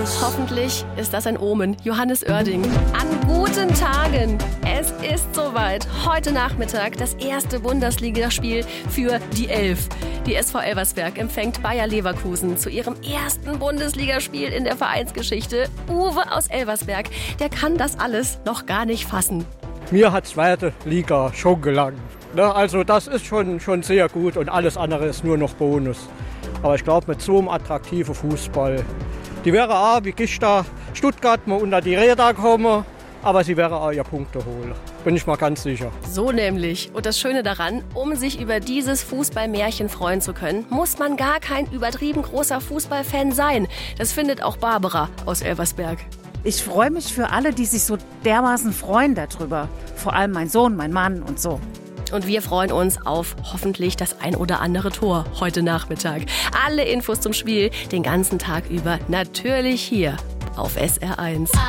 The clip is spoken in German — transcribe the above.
Hoffentlich ist das ein Omen. Johannes Oerding. An guten Tagen. Es ist soweit. Heute Nachmittag das erste Bundesligaspiel für die Elf. Die SV Elversberg empfängt Bayer Leverkusen zu ihrem ersten Bundesligaspiel in der Vereinsgeschichte. Uwe aus Elversberg, der kann das alles noch gar nicht fassen. Mir hat zweite Liga schon gelangt. Also das ist schon sehr gut und alles andere ist nur noch Bonus. Aber ich glaube, mit so einem attraktiven Fußball, die wäre auch wie gestern Stuttgart mal unter die Räder kommen, aber sie wäre auch ihr Punkte holen. Bin ich mal ganz sicher. So nämlich. Und das Schöne daran, um sich über dieses Fußballmärchen freuen zu können, muss man gar kein übertrieben großer Fußballfan sein. Das findet auch Barbara aus Elversberg. Ich freue mich für alle, die sich so dermaßen freuen darüber. Vor allem mein Sohn, mein Mann und so. Und wir freuen uns auf hoffentlich das ein oder andere Tor heute Nachmittag. Alle Infos zum Spiel den ganzen Tag über natürlich hier auf SR1.